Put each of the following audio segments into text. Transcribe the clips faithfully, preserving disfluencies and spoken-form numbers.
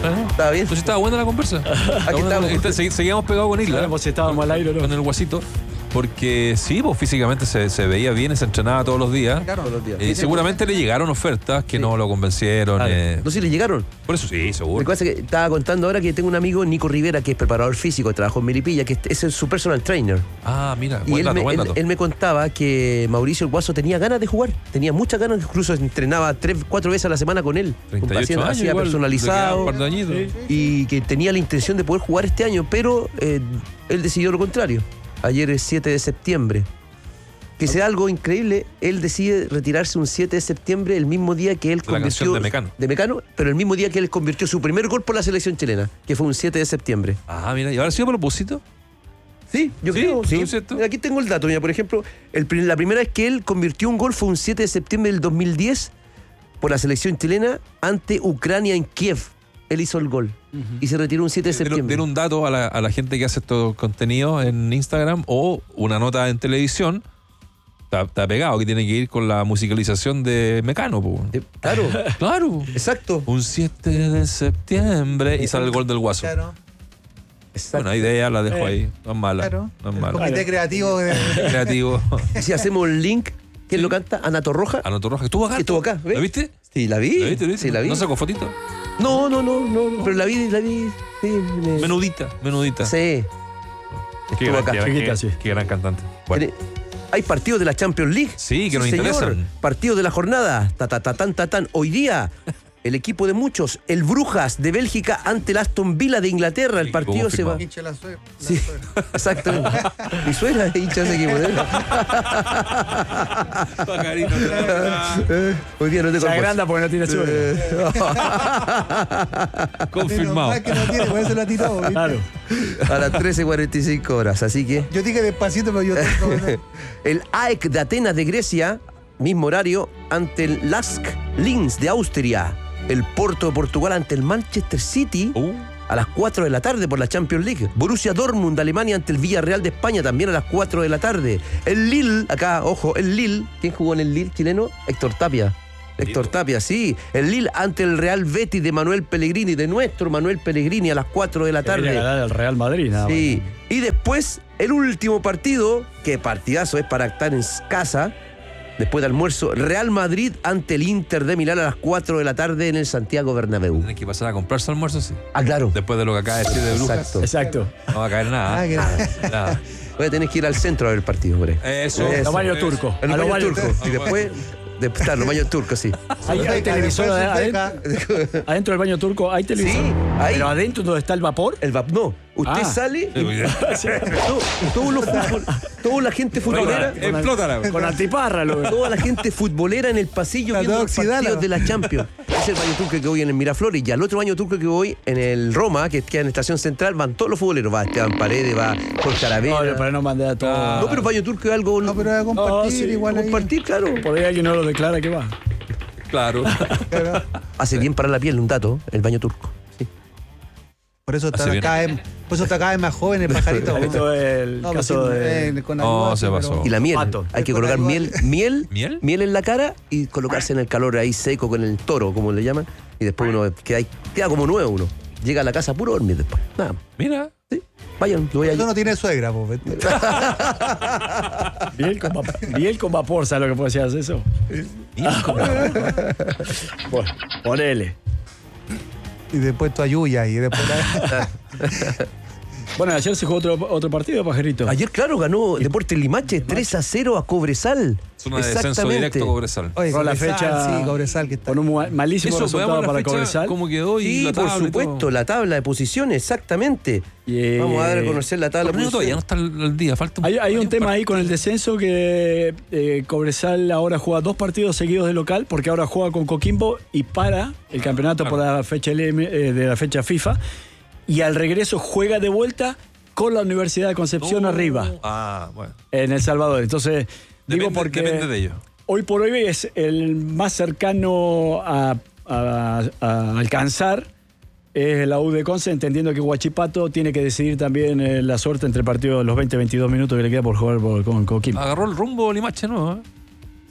¿Eh? Estaba bien. Entonces estaba buena la conversa. Aquí estamos. Está, seguíamos pegados con Isla. Sabemos si estábamos al aire o no. Con el guasito. Porque sí, pues físicamente se, se veía bien, se entrenaba todos los días. Claro, todos los días. Eh, seguramente le llegaron ofertas que Sí. no lo convencieron. Claro. Eh, No sé si le llegaron. por eso sí, Lo seguro. que pasa es que estaba contando ahora que tengo un amigo, Nico Rivera, que es preparador físico, trabajó en Melipilla, que es es su personal trainer. Ah, mira, Y buen él dato, me, buen él, dato. él me contaba que Mauricio el Guaso tenía ganas de jugar, tenía muchas ganas, incluso entrenaba tres, cuatro veces a la semana con él. treinta y ocho Hacía- años hacía igual, personalizado. le quedaban un par de añitos. Sí. Y que tenía la intención de poder jugar este año, pero eh, él decidió lo contrario. Ayer es siete de septiembre. Que sea algo increíble, él decide retirarse un siete de septiembre, el mismo día que él La convirtió... canción de Mecano. De Mecano, pero el mismo día que él convirtió su primer gol por la selección chilena, que fue un siete de septiembre. Ah, mira, ¿y ahora sí a propósito? Sí, yo Sí, creo, sí. ¿no es cierto? Mira, aquí tengo el dato. Mira, por ejemplo, el pri- la primera vez que él convirtió un gol fue un siete de septiembre del dos mil diez por la selección chilena ante Ucrania en Kiev. Él hizo el gol y se retiró un siete de Den, septiembre. den un dato a la, a la gente que hace estos contenidos en Instagram o una nota en televisión. Está, está pegado que tiene que ir con la musicalización de Mecano. Po. Eh, Claro, Claro. exacto. Un siete de septiembre y sale el gol del Guaso. Claro, exacto. Bueno, idea la dejo Eh, ahí. No es mala. claro. No es El mala. comité Claro. creativo de... Creativo. Y si hacemos el link, ¿quién lo canta? Ana Torroja. Anoto Roja. ¿Estuvo acá? Que estuvo acá, ¿ves? ¿La viste? Sí, la vi. ¿La viste? ¿La viste? Sí, la vi. ¿No sacó fotito? No, no, no, no, no, pero la vi, la vi. Sí, me- Menudita, menudita. Sí. Qué Estuvo gran, acá. qué- Chiquita, qué- sí. qué gran cantante. Bueno, Tiene- Hay partidos de la Champions League. Sí, que nos señor. interesan. Partidos de la jornada. Ta, ta, ta, tan, ta, tan. Hoy día, el equipo de muchos, el Brujas de Bélgica ante el Aston Villa de Inglaterra. El Sí, partido ¿cómo se va. firmado? Hincha la suegra. la Sí, suegra. exactamente. Mi suegra es hincha de ese equipo. ¿eh? Hoy día no tengo Se almuerzo. agranda porque no tiene suegra. Menos Confirmado. mal que no tiene, por eso lo tiró. ¿viste? Claro. A las trece cuarenta y cinco horas. Así que Yo dije despacito, pero yo tengo... el A E C de Atenas de Grecia, mismo horario, ante el Lask Linz de Austria. El Porto de Portugal ante el Manchester City. Uh, A las cuatro de la tarde por la Champions League. Borussia Dortmund de Alemania ante el Villarreal de España también a las cuatro de la tarde. El Lille, acá, ojo, el Lille. ¿Quién jugó en el Lille chileno? Héctor Tapia. Héctor Tapia, sí. El Lille ante el Real Betis de Manuel Pellegrini, de nuestro Manuel Pellegrini a las cuatro de la Debería tarde. ganar el Real Madrid, nada más. Sí. Y después, el último partido, que partidazo es para estar en casa, después de almuerzo, Real Madrid ante el Inter de Milán a las cuatro de la tarde en el Santiago Bernabéu. Tienes que pasar a comprar su almuerzo, sí. Ah, claro. Después de lo que acaba de decir de Brujas. Exacto. Exacto. No va a caer nada. Ah, que- Nada. Voy a tener que ir al centro a ver el partido, hombre. Eso. Eso. Los baños eso. turcos. En A los los baños baños turcos. Y después, después claro, los baños turcos, sí. Hay, hay Beca, televisor después su adentro, beca. adentro del baño turco, hay televisor. Sí, hay. Pero adentro donde está el vapor. El vap, no. Usted Ah. sale y Sí. todo- todos los futbol- toda la gente futbolera, Explótala. Con antiparra, lo toda la gente futbolera en el pasillo La viendo los oxidala. partidos de la Champions. Es el baño turco que voy en el Miraflores y al otro baño turco que voy en el Roma, que queda en Estación Central, van todos los futboleros. Va Esteban Paredes, va Jorge Aravena. No, para no mandar a todo. No, pero baño turco es algo... No, pero era compartir No, sí, igual ahí. compartir, claro. Por ahí alguien no lo declara que va. Claro. Claro. Hace bien para la piel, un dato, el baño turco. Sí. Por eso está Hace bien. cada vez, por eso está cada vez más joven el pajarito. Esto es el No, caso pues, de. eh, con No, ayuda, se pero- pasó. Y la miel. Pato. Hay que Con colocar ayuda. miel, miel, ¿Miel? miel en la cara y colocarse en el calor ahí seco con el toro, como le llaman. Y después uno queda, ahí- queda como nuevo uno. Llega a la casa puro dormir después. Nada más. Mira. Sí. Vayan, lo voy a Eso no tiene suegra, pues. ¿viste? Miel con vapor. Miel con vapor, ¿sabes lo que puede ser eso? Bueno, ponele. Y después tu ayuya y después la... Bueno, ayer se jugó otro, otro partido, pajarito. Ayer, claro, ganó Deportes Limache tres a cero a Cobresal. Zona de descenso directo a Cobresal. Oye, Por la Cobresal, fecha- sí, Cobresal que está. Con un ma- malísimo Eso, resultado veamos la para fecha, Cobresal. cómo quedó y Sí, la por tabla y supuesto, todo. la tabla de posiciones, exactamente. Y, eh, Vamos a dar a conocer la tabla El de torneo todavía no posiciones. está al al día, falta un Hay, hay un hay tema par- ahí con el descenso que eh, Cobresal ahora juega dos partidos seguidos de local porque ahora juega con Coquimbo y para el campeonato claro. por la fecha L M, eh, de la fecha FIFA y al regreso juega de vuelta con la Universidad de Concepción Oh, arriba Ah, bueno. en El Salvador. Entonces digo Depende, porque depende de ello. hoy por hoy es el más cercano a, a- a alcanzar es la U de Conce, entendiendo que Huachipato tiene que decidir también eh, la suerte entre el partido de los veinte a veintidós minutos que le queda por jugar por- con Coquimbo. Agarró el rumbo Limache, ¿no?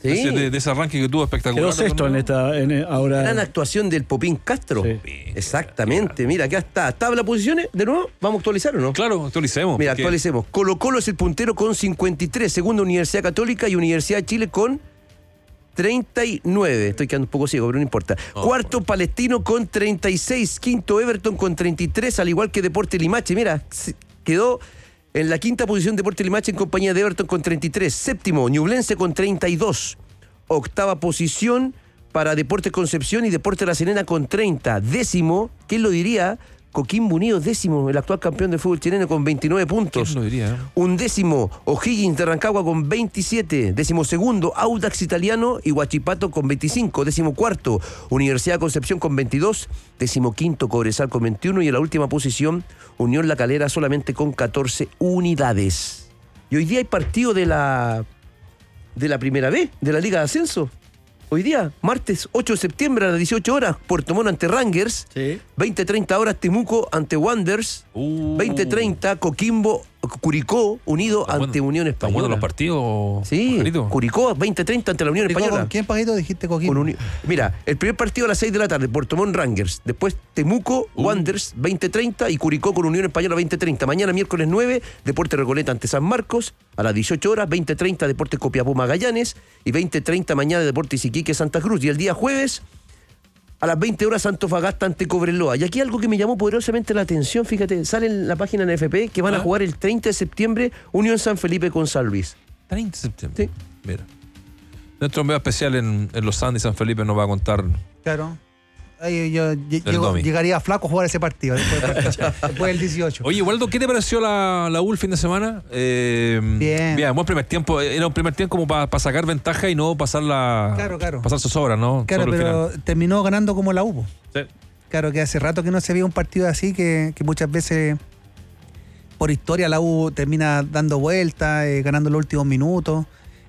Sí. Ese- de, de ese arranque que tuvo espectacular. Quedó sexto en esta en ahora. Gran actuación del Popín Castro. Sí. Exactamente. Mira, acá está. ¿Tabla de posiciones? ¿De nuevo? ¿Vamos a actualizar o no? Claro, actualicemos. Mira, porque- actualicemos. Colo Colo es el puntero con cincuenta y tres. Segundo, Universidad Católica y Universidad de Chile con treinta y nueve. Estoy quedando un poco ciego, pero no importa. No, Cuarto, Palestino con treinta y seis. Quinto, Everton con treinta y tres, al igual que Deporte Limache. Mira, se- quedó en la quinta posición Deporte Limache en compañía de Everton con treinta y tres. Séptimo, Ñublense con treinta y dos. Octava posición para Deporte Concepción y Deporte La Serena con treinta. Décimo, ¿quién lo diría? Coquimbo Unido, décimo, el actual campeón de fútbol chileno con veintinueve puntos. ¿Quién lo diría? eh? Un décimo, O'Higgins de Rancagua con veintisiete. Décimo segundo, Audax Italiano y Huachipato con veinticinco. Décimo cuarto, Universidad de Concepción con veintidós. Décimo quinto, Cobresal con veintiuno. Y en la última posición, Unión La Calera solamente con catorce unidades. Y hoy día hay partido de la, de la Primera B, de la Liga de Ascenso. Hoy día, martes ocho de septiembre a las dieciocho horas, Puerto Montt ante Rangers. Sí. veinte treinta horas, Temuco ante Wanderers. Uh. veinte treinta, Coquimbo, Curicó unido Están ante buenos- Unión ¿Están Española. buenos los partidos? Sí, Pajarito? Curicó, veinte treinta ante la Unión Curicó, Española. ¿con quién, Paquito? Dijiste Con Coquimbo. Uni- Mira, el primer partido a las seis de la tarde, Puerto Montt Rangers. Después Temuco, Uh. Wanderers, veinte treinta y Curicó con Unión Española, veinte treinta. Mañana miércoles nueve, Deporte Recoleta ante San Marcos. A las dieciocho horas, veinte treinta, Deporte Copiapó Magallanes. Y veinte treinta mañana, Deporte Iquique Santa Cruz. Y el día jueves, a las veinte horas, Antofagasta ante Cobreloa. Y aquí algo que me llamó poderosamente la atención, fíjate, sale en la página en F P que van a ¿Ah? jugar el treinta de septiembre Unión San Felipe con San Luis. treinta de septiembre. Sí. Mira. Nuestro envío especial en, en Los Andes, San Felipe, nos va a contar. Claro. Ahí yo lle- Del llego- Domi. llegaría flaco a jugar ese partido después, después del dieciocho. Oye, Waldo, ¿qué te pareció la, la U el fin de semana? Eh, Bien. Bien, buen primer tiempo. Era un primer tiempo como para sacar ventaja y no pasar la. Claro, claro. Pasar sus obras, ¿no? Claro, Sobre el pero terminó ganando como la U. po. final. Sí. Claro que hace rato que no se veía un partido así, que, que muchas veces por historia la U termina dando vueltas, eh, ganando los últimos minutos.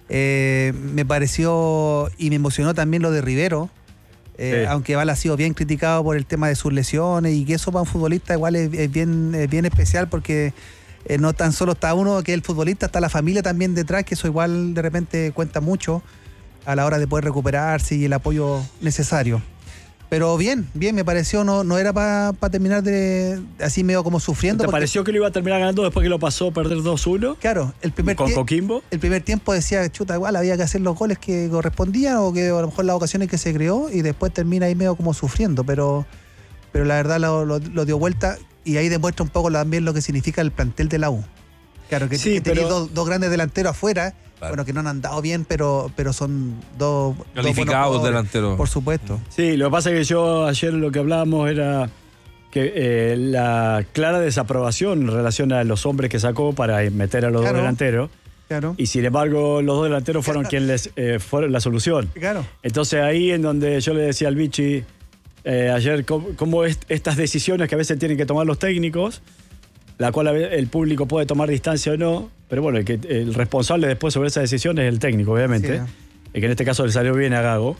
Eh, me pareció y me emocionó también lo de Rivero, eh, Sí. aunque Val ha sido bien criticado por el tema de sus lesiones y que eso para un futbolista igual es, es bien, es bien especial porque eh, no tan solo está uno que es el futbolista, está la familia también detrás, que eso igual de repente cuenta mucho a la hora de poder recuperarse y el apoyo necesario. Pero bien, bien, me pareció, no, no era para terminar de así medio como sufriendo. ¿Te porque, pareció que lo iba a terminar ganando después que lo pasó a perder dos uno? Claro, el primer, Con tie- Coquimbo. el primer tiempo decía, chuta, igual había que hacer los goles que correspondían o que a lo mejor las ocasiones que se creó y después termina ahí medio como sufriendo, pero, pero la verdad lo, lo- lo dio vuelta y ahí demuestra un poco también lo que significa el plantel de la U. Claro, que, Sí, que tenía pero- dos, dos grandes delanteros afuera, Claro. bueno, que no han andado bien, pero, pero son dos, dos buenos Calificados jugadores, delanteros. por supuesto. Sí, lo que pasa es que yo ayer lo que hablábamos era que eh, la clara desaprobación en relación a los hombres que sacó para meter a los Claro. dos delanteros. Claro. Y sin embargo, los dos delanteros fueron quienes les, eh, fueron la solución. Claro. Entonces ahí en donde yo le decía al Vichy eh, ayer cómo, cómo es- estas decisiones que a veces tienen que tomar los técnicos, la cual a ve- el público puede tomar distancia o no, pero bueno, el, que, el responsable después sobre esa decisión es el técnico, obviamente. Sí. Y que en este caso le salió bien a Gago,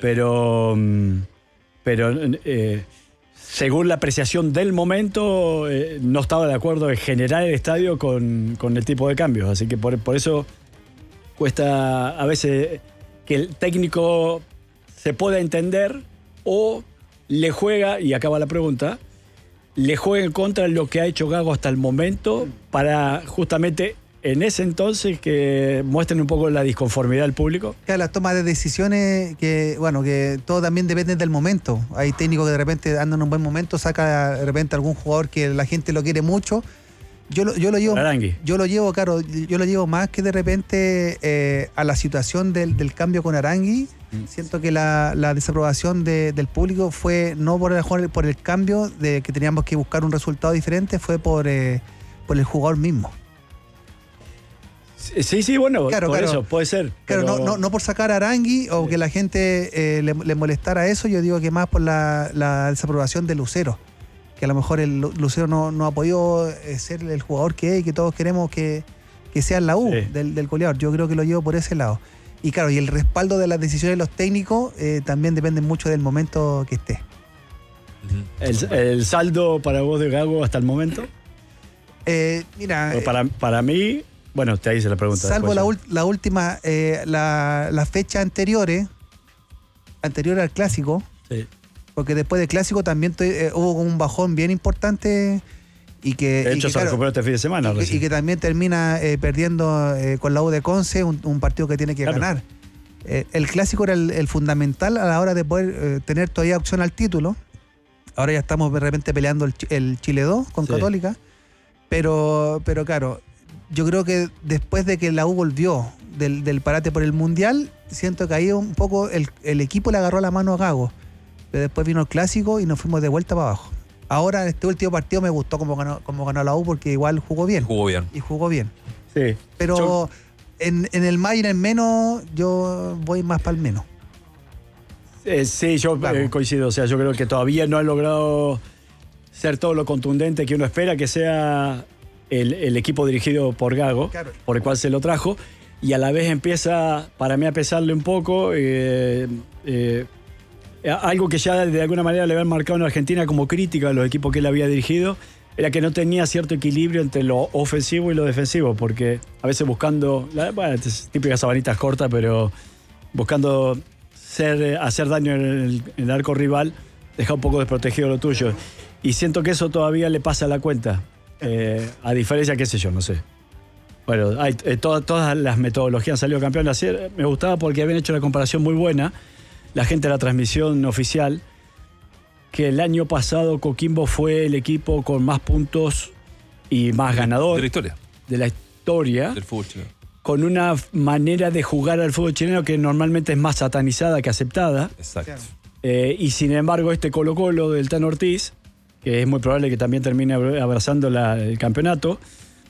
pero, mm, pero eh, según la apreciación del momento, eh, no estaba de acuerdo en generar el estadio con, con el tipo de cambios. Así que por, por eso cuesta a veces que el técnico se pueda entender o le juega, y acaba la pregunta, le juega en contra de lo que ha hecho Gago hasta el momento para justamente en ese entonces que muestren un poco la disconformidad del público. Claro, las tomas de decisiones que, bueno, que todo también depende del momento. Hay técnicos que de repente andan en un buen momento, saca de repente algún jugador que la gente lo quiere mucho. Yo lo, yo lo llevo, Arangui. yo lo llevo, claro, yo lo llevo más que de repente eh, a la situación del, del cambio con Arangui. Siento que la, la desaprobación de- del público fue no por el, por el cambio de que teníamos que buscar un resultado diferente, fue por, eh, por el jugador mismo. Sí, sí, bueno, Claro, por claro. eso, puede ser. Claro, pero- no, no, no por sacar a Arangui o que la gente eh, le, le molestara eso, yo digo que más por la, la desaprobación de Lucero. Que a lo mejor el Lu- Lucero no, no ha podido eh, ser el jugador que es y que todos queremos que, que sea la U Sí. del, del goleador. Yo creo que lo llevo por ese lado. Y claro, y el respaldo de las decisiones de los técnicos eh, también depende mucho del momento que esté. el, el saldo para vos de Gago hasta el momento, Eh, mira, o para, para mí, Bueno, te hice la pregunta. Salvo la, después, ul- la última, eh, la, las fechas anteriores, anterior al clásico, sí. porque después del clásico también te- eh, hubo un bajón bien importante y que... De y hecho, que, se claro, recuperó este fin de semana. y que- recién. y que también termina eh, perdiendo eh, con la U de Conce, un, un partido que tiene que Claro. ganar. Eh, el clásico era el, el fundamental a la hora de poder eh, tener todavía opción al título. Ahora ya estamos de repente peleando el, Chi- el Chile dos con Sí. Católica. Pero, pero claro, yo creo que después de que la U volvió del, del parate por el Mundial, siento que ahí un poco el, el equipo le agarró la mano a Gago. Pero después vino el clásico y nos fuimos de vuelta para abajo. Ahora, en este último partido me gustó cómo ganó, cómo ganó la U porque igual jugó bien. Jugó bien. Y jugó bien. Sí. Pero Yo- en, en el más y en el menos, yo voy más para el menos. Eh, sí, yo Claro. eh, coincido. O sea, yo creo que todavía no ha logrado ser todo lo contundente que uno espera que sea el, el equipo dirigido por Gago, Claro. por el cual se lo trajo. Y a la vez empieza, para mí, a pesarle un poco. eh, eh, algo que ya de alguna manera le habían marcado en Argentina como crítica a los equipos que él había dirigido, era que no tenía cierto equilibrio entre lo ofensivo y lo defensivo, porque a veces buscando, la- bueno, es típicas sabanitas cortas, pero buscando ser, eh, hacer daño en el, en el arco rival, deja un poco desprotegido lo tuyo. Y siento que eso todavía le pasa la cuenta, eh, a diferencia, qué sé yo, no sé. Bueno, hay, eh, todas, todas las metodologías han salido campeón. Ayer me gustaba porque habían hecho una comparación muy buena, la gente de la transmisión oficial, que el año pasado Coquimbo fue el equipo con más puntos y más ganador De la historia. de la historia, Del fútbol chileno. con una f- manera de jugar al fútbol chileno que normalmente es más satanizada que aceptada. Exacto. Claro. Eh, y sin embargo, este Colo-Colo del Tano Ortiz, que es muy probable que también termine abra- abrazando la- el campeonato,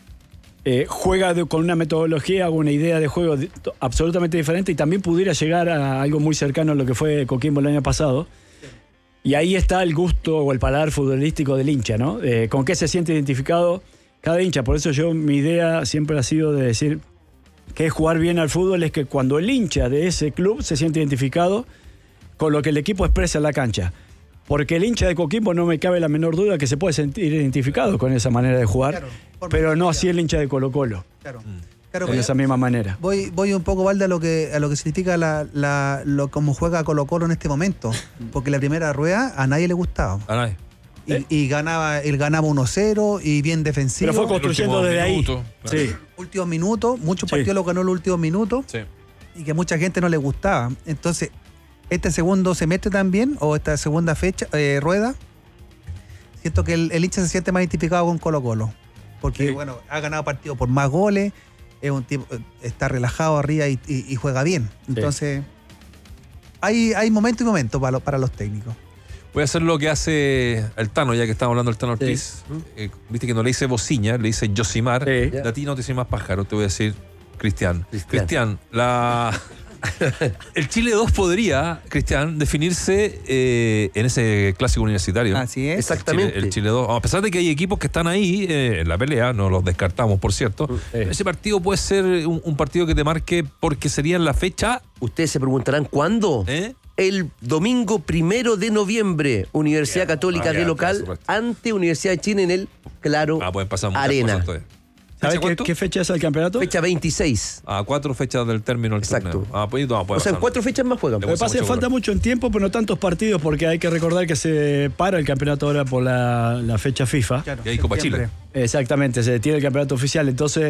eh, juega de- con una metodología o una idea de juego di- to- absolutamente diferente y también pudiera llegar a algo muy cercano a lo que fue Coquimbo el año pasado. Y ahí está el gusto o el paladar futbolístico del hincha, ¿no? Eh, con qué se siente identificado cada hincha. Por eso yo, mi idea siempre ha sido de decir que es jugar bien al fútbol, es que cuando el hincha de ese club se siente identificado con lo que el equipo expresa en la cancha. Porque el hincha de Coquimbo no me cabe la menor duda que se puede sentir identificado con esa manera de jugar, Claro, por pero no claro. así el hincha de Colo-Colo, Claro. Mm. Claro, de voy, esa misma manera. voy, voy un poco, Valde, a lo que, a lo que significa la, la, lo como juega Colo-Colo en este momento. Porque la primera rueda a nadie le gustaba. A nadie. Y, ¿Eh? y ganaba, él ganaba uno cero y bien defensivo. Pero fue construyendo último desde ahí. minuto, claro. Sí. Últimos minutos, muchos Sí. partidos lo ganó en los últimos minutos Sí. y que mucha gente no le gustaba. Entonces, este segundo semestre también, o esta segunda fecha, eh, rueda, siento que el, el hincha se siente más identificado con Colo-Colo. Porque, Sí. bueno, ha ganado partidos por más goles, es un tipo, está relajado arriba y, y- y juega bien. Entonces, hay, hay momento y momento para, lo- para los técnicos. Voy a hacer lo que hace el Tano, ya que estamos hablando del Tano Ortiz. Eh, Viste que no le dice Bociña, le dice Yosimar. Sí. De a ti no te dice más pájaro, te voy a decir Cristian. Cristian. Cristian, la... el Chile dos podría, Cristian, definirse eh, en ese clásico universitario. Así es. Exactamente. Chile- el Chile dos. A pesar de que hay equipos que están ahí eh, en la pelea, no los descartamos, por cierto. Sí. Ese partido puede ser un, un partido que te marque porque sería en la fecha. Ustedes se preguntarán cuándo. ¿eh? El domingo primero de noviembre, Universidad Católica ah, de ya, por local supuesto. ante Universidad de Chile en el Claro Ah, pueden pasar muchas Arena. cosas todavía. ¿Sabes ¿Fecha qué, cuánto? qué fecha es el campeonato? Fecha veintiséis. A cuatro fechas del término del Exacto. torneo. Ah, pues, no, puede O sea, en pasar. cuatro fechas más juegan. Le Lo que gusta pasa es que mucho falta jugar. mucho en tiempo, pero no tantos partidos, porque hay que recordar que se para el campeonato ahora por la, la fecha FIFA. Claro, Y hay Copa septiembre. Chile. Exactamente, se detiene el campeonato oficial. Entonces,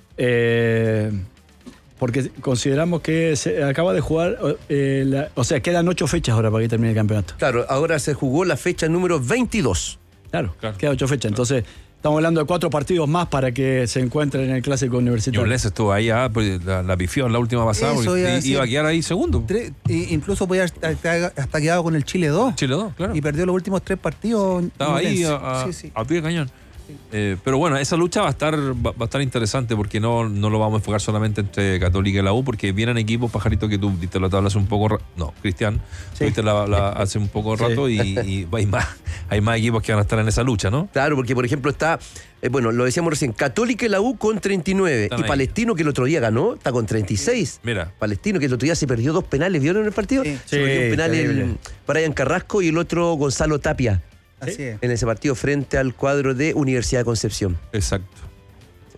eh, porque consideramos que se acaba de jugar, eh, la- o sea, quedan ocho fechas ahora para que termine el campeonato. Claro, ahora se jugó la fecha número veintidós. Claro, Claro. quedan ocho fechas. Entonces, estamos hablando de cuatro partidos más para que se encuentren en el clásico universitario. Ñublense estuvo ahí, ah, pues, la, la pifió en la última pasada, Eso porque iba a i- decir. iba a quedar ahí segundo. Tres- y incluso podía estar hasta quedado con el Chile dos. Chile dos, claro. Y perdió los últimos tres partidos. Estaba ahí Ñublense. a, a- Sí, sí. a pie de cañón. Eh, pero bueno, esa lucha va a estar va, va a estar interesante porque no, no lo vamos a enfocar solamente entre Católica y la U, porque vienen equipos, Pajarito, que tú diste la tabla hace un poco. ra- No, Cristian, Sí. viste la, la- hace un poco Sí. rato y, y hay, más, hay más equipos que van a estar en esa lucha, ¿no? Claro, porque por ejemplo está, eh, bueno, lo decíamos recién, Católica y la U con treinta y nueve. Están Y ahí. Palestino, que el otro día ganó, está con treinta y seis. Mira, Palestino, que el otro día se perdió dos penales, ¿vieron el partido? Sí. Se perdió Sí, un penal terrible. el Brian Carrasco y el otro Gonzalo Tapia Así es. en ese partido frente al cuadro de Universidad de Concepción. exacto.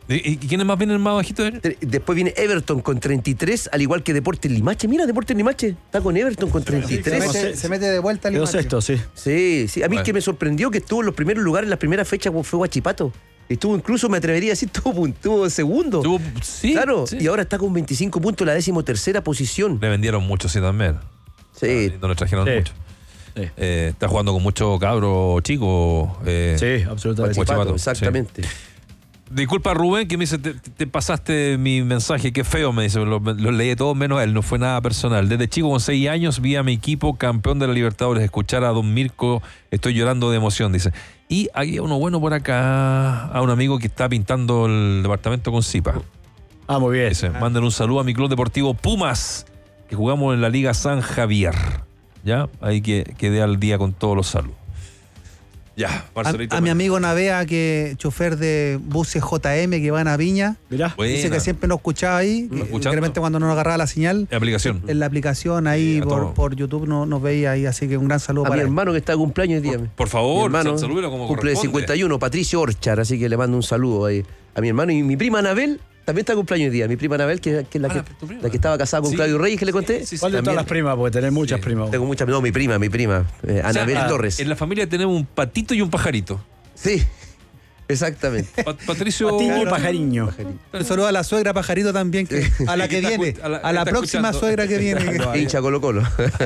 ¿Y, y quiénes más vienen más bajito de él? Tre- Después viene Everton con treinta y tres, al igual que Deportes Limache. Mira, Deportes Limache está con Everton con treinta y Se tres. mete, se mete de vuelta al Quedó Limache. sexto, sí. Sí, sí. A mí Bueno. que me sorprendió que estuvo en los primeros lugares en las primeras fechas fue Huachipato. Estuvo incluso, me atrevería a decir, estuvo, estuvo segundo. Tuvo- sí, claro, sí. y ahora está con veinticinco puntos en la decimotercera posición. Le vendieron mucho, sí, también. Sí. No le trajeron Sí. mucho. Sí, Eh, está jugando con mucho cabro chico. Eh, sí, absolutamente. Huachipato, Huachipato, exactamente. Disculpa, Rubén, que me dice, te, te pasaste mi mensaje, qué feo, me dice, lo, lo leí todo menos él, no fue nada personal. Desde chico, con seis años, vi a mi equipo campeón de la Libertadores, escuchar a Don Mirko, estoy llorando de emoción, dice. Y hay uno bueno por acá, a un amigo que está pintando el departamento con Zipa. Ah, muy bien. Dice, manden un saludo a mi club deportivo Pumas, que jugamos en la Liga San Javier. ¿Ya? Ahí que quedé al día con todos los saludos. Ya, Marcelito. A, a mi amigo Navea, que chofer de buses J M que van a Viña, Mirá. Buena. dice que siempre nos escuchaba ahí, que escuchando? de repente cuando no nos agarraba la señal, Aplicación. en la aplicación ahí Sí, a todo. por, por YouTube no, nos veía ahí, así que un gran saludo A mi para él. hermano que está de cumpleaños hoy día. Por, por favor, Mi hermano sal- salúdelo como cumple de corresponde. cincuenta y uno, Patricio Orchar, así que le mando un saludo ahí a mi hermano. Y mi prima Anabel también está de cumpleaños hoy día. Mi prima Anabel, que, que es la, Ah, que, tu prima. la que estaba casada con Sí. Claudio Reyes, que le conté. Sí, sí, sí. ¿Cuál de todas También. las primas? Porque tenés muchas Sí. primas. Tengo muchas, no, mi prima, mi prima, eh, O sea, Anabel ah, Torres. En la familia tenemos un patito y un pajarito. Sí, exactamente. Pa- Patricio. Patiño y pajariño. Un saludo a la suegra Pajarito también, que, a la que está viene, escu- a la- a la está próxima escuchando. suegra que viene. Hincha Colo Colo.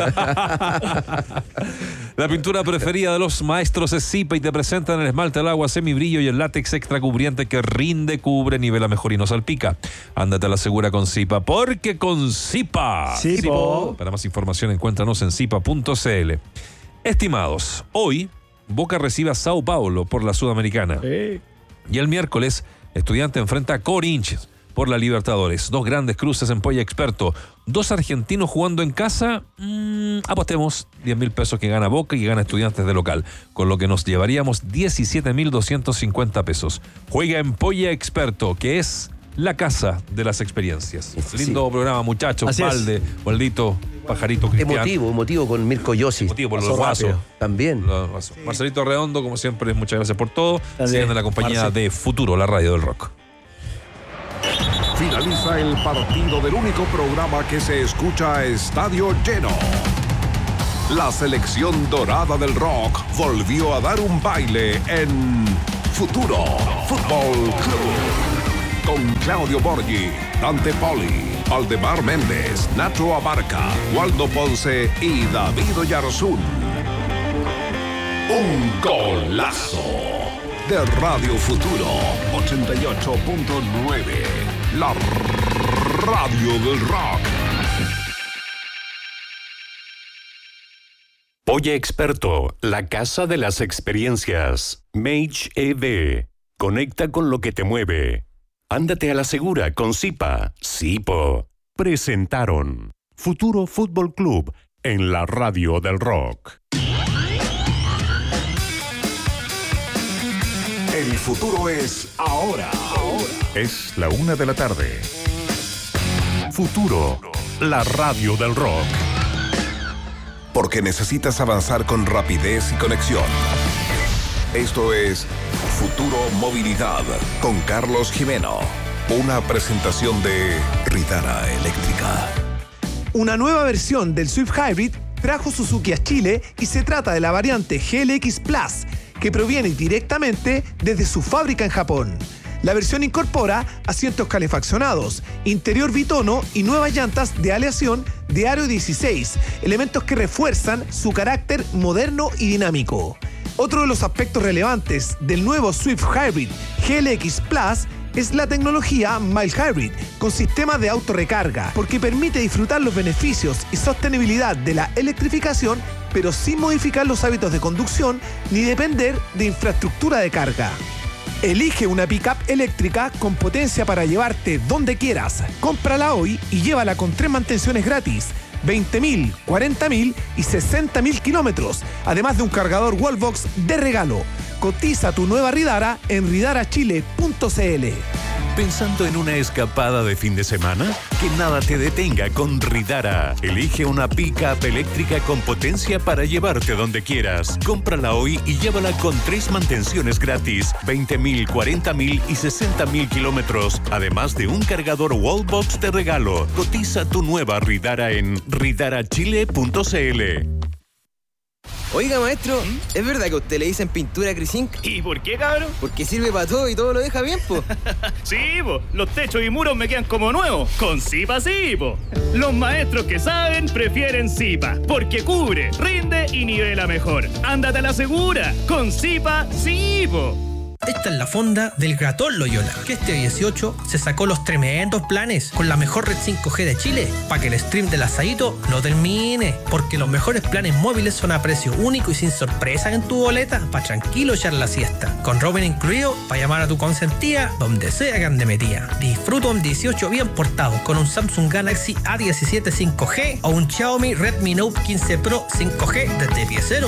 La pintura preferida de los maestros es Zipa y te presentan el esmalte al agua semibrillo y el látex extra cubriente que rinde, cubre, nivela mejor y no salpica. Ándate a la segura con Zipa, porque con Zipa. Zipo. Para más información encuéntranos en zipa punto c l. Estimados, hoy Boca recibe a Sao Paulo por la Sudamericana. Sí. Y el miércoles, Estudiante enfrenta a Corinthians por la Libertadores. Dos grandes cruces en Polla Experto. Dos argentinos jugando en casa. Mmm, apostemos diez mil pesos que gana Boca y que gana Estudiantes de local. Con lo que nos llevaríamos diecisiete mil doscientos cincuenta pesos. Juega en Polla Experto, que es la casa de las experiencias. Sí. Lindo programa, muchachos. Así es. Valde, Waldito, Pajarito, Cristian. Emotivo, emotivo con Mirko Yossi. Motivo por Pasó los vasos. rápido. También. Los vasos. Marcelito Redondo, como siempre, muchas gracias por todo. También. Siguen en la compañía Marce. de Futuro, la radio del rock. Finaliza el partido del único programa que se escucha a estadio lleno. La selección dorada del rock volvió a dar un baile en Futuro Fútbol Club. Con Claudio Borghi, Dante Poli, Aldemar Méndez, Nacho Abarca, Waldo Ponce y David Oyarzún. Un golazo de Radio Futuro ochenta y ocho punto nueve. La radio del rock. Polla Experto, la casa de las experiencias. Mage E V. Conecta con lo que te mueve. Ándate a la segura con Zipa. Zipo. Presentaron Futuro Fútbol Club en la radio del rock. El futuro es ahora. Es la una de la tarde. Futuro, la radio del rock. Porque necesitas avanzar con rapidez y conexión. Esto es Futuro Movilidad con Carlos Jimeno. Una presentación de Ridara Eléctrica. Una nueva versión del Swift Hybrid trajo Suzuki a Chile y se trata de la variante G L X Plus, que proviene directamente desde su fábrica en Japón. La versión incorpora asientos calefaccionados, interior bitono y nuevas llantas de aleación de aro dieciséis, elementos que refuerzan su carácter moderno y dinámico. Otro de los aspectos relevantes del nuevo Swift Hybrid G L X Plus es la tecnología Mild Hybrid, con sistema de autorrecarga, porque permite disfrutar los beneficios y sostenibilidad de la electrificación, pero sin modificar los hábitos de conducción ni depender de infraestructura de carga. Elige una pickup eléctrica con potencia para llevarte donde quieras. Cómprala hoy y llévala con tres mantenciones gratis, veinte mil, cuarenta mil y sesenta mil kilómetros, además de un cargador Wallbox de regalo. Cotiza tu nueva Ridara en ridara chile punto c l. ¿Pensando en una escapada de fin de semana? Que nada te detenga con Ridara. Elige una pick-up eléctrica con potencia para llevarte donde quieras. Cómprala hoy y llévala con tres mantenciones gratis, veinte mil, cuarenta mil y sesenta mil kilómetros, además de un cargador Wallbox de regalo. Cotiza tu nueva Ridara en ridara chile punto c l. Oiga, maestro, ¿es verdad que a usted le dicen pintura Crisink? ¿Y por qué, cabrón? Porque sirve para todo y todo lo deja bien, po. Sí, po. Los techos y muros me quedan como nuevos. Con Zipa sí, po. Los maestros que saben prefieren Zipa. Porque cubre, rinde y nivela mejor. Ándate a la segura. Con Zipa sí, po. Esta es la fonda del Gratón Loyola, que este dieciocho se sacó los tremendos planes con la mejor red cinco G de Chile para que el stream del asadito no termine, porque los mejores planes móviles son a precio único y sin sorpresas en tu boleta para tranquilo echar la siesta, con roaming incluido para llamar a tu consentida donde sea que ande metida. Disfruta un dieciocho bien portado con un Samsung Galaxy A diecisiete cinco G o un Xiaomi Redmi Note quince Pro cinco G desde diez cero.